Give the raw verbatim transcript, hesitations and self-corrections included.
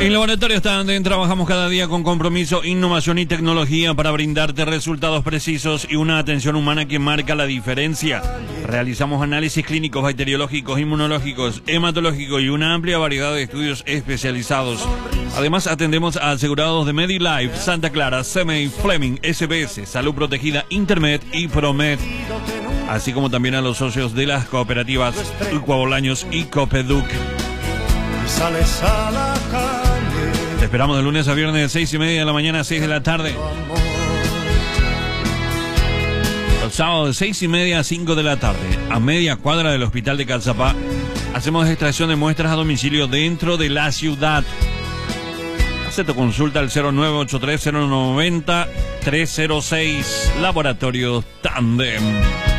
En Laboratorio Tandem trabajamos cada día con compromiso, innovación y tecnología para brindarte resultados precisos y una atención humana que marca la diferencia. Realizamos análisis clínicos, bacteriológicos, inmunológicos, hematológicos y una amplia variedad de estudios especializados. Además, atendemos a asegurados de MediLife, Santa Clara, C M I, Fleming, S B S, Salud Protegida, Intermed y Promed. Así como también a los socios de las cooperativas Ucua Bolaños y Copeduc. Te esperamos de lunes a viernes de seis y media de la mañana a seis de la tarde. El sábado de seis y media a cinco de la tarde, a media cuadra del Hospital de Calzapá, hacemos extracción de muestras a domicilio dentro de la ciudad. Haz tu consulta al cero nueve ocho tres cero nueve cero tres cero seis. Laboratorio Tandem.